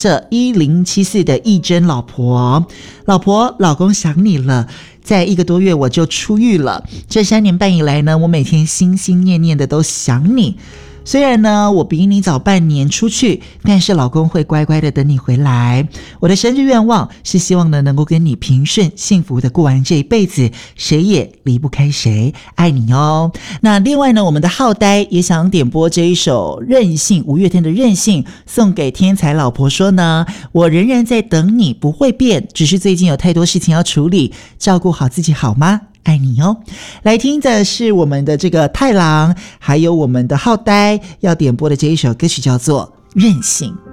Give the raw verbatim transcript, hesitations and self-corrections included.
这一零七四的义珍老婆，老婆，老公想你了。在一个多月我就出狱了，这三年半以来呢，我每天心心念念的都想你。虽然呢我比你早半年出去，但是老公会乖乖的等你回来。我的生日愿望是希望呢能够跟你平顺幸福的过完这一辈子，谁也离不开谁，爱你哦。那另外呢，我们的浩呆也想点播这一首任性，五月天的任性，送给天才老婆说呢，我仍然在等你，不会变，只是最近有太多事情要处理，照顾好自己好吗？爱你哦。来听的是我们的这个太郎还有我们的浩呆要点播的这一首歌曲，叫做任性。